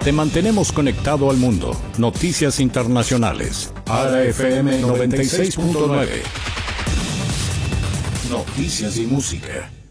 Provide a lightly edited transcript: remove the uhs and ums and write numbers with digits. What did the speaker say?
Te mantenemos conectado al mundo. Noticias internacionales. ARA FM 96.9. Noticias y música.